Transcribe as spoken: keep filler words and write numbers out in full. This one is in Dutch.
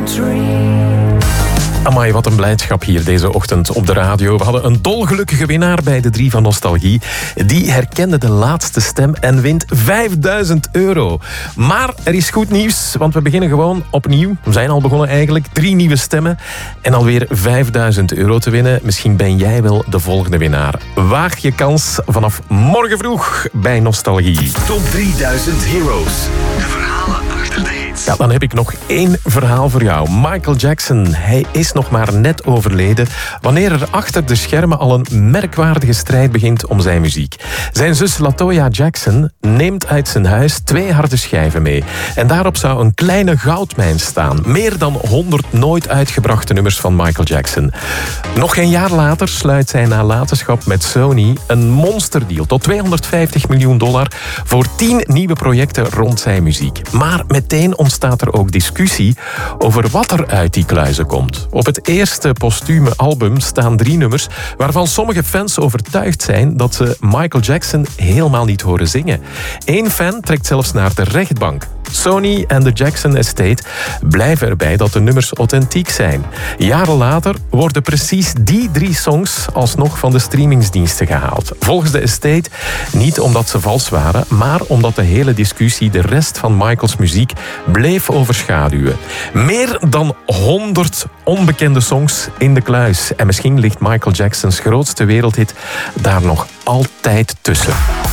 Amai, wat een blijdschap hier deze ochtend op de radio. We hadden een dolgelukkige winnaar bij de drie van Nostalgie. Die herkende de laatste stem en wint vijfduizend euro. Maar er is goed nieuws, want we beginnen gewoon opnieuw. We zijn al begonnen eigenlijk. Drie nieuwe stemmen en alweer vijfduizend euro te winnen. Misschien ben jij wel de volgende winnaar. Waag je kans vanaf morgen vroeg bij Nostalgie. Top drieduizend Heroes. De verhalen achter de hits. Ja, dan heb ik nog één verhaal voor jou. Michael Jackson, hij is nog maar net overleden wanneer er achter de schermen al een merkwaardige strijd begint om zijn muziek. Zijn zus Latoya Jackson neemt uit zijn huis twee harde schijven mee. En daarop zou een kleine goudmijn staan. Meer dan honderd nooit uitgebrachte nummers van Michael Jackson. Nog geen jaar later sluit zijn nalatenschap met Sony een monsterdeal tot tweehonderdvijftig miljoen dollar voor tien nieuwe projecten rond zijn muziek. Maar meteen ontstaat er ook discussie over wat er uit die kluizen komt. Op het eerste postume album staan drie nummers waarvan sommige fans overtuigd zijn dat ze Michael Jackson helemaal niet horen zingen. Eén fan trekt zelfs naar de rechtbank. Sony en de Jackson Estate blijven erbij dat de nummers authentiek zijn. Jaren later worden precies die drie songs alsnog van de streamingsdiensten gehaald. Volgens de Estate niet omdat ze vals waren, maar omdat de hele discussie de rest van Michaels muziek bleef overschaduwen. Meer dan honderd onbekende songs in de kluis. En misschien ligt Michael Jacksons grootste wereldhit daar nog altijd tussen.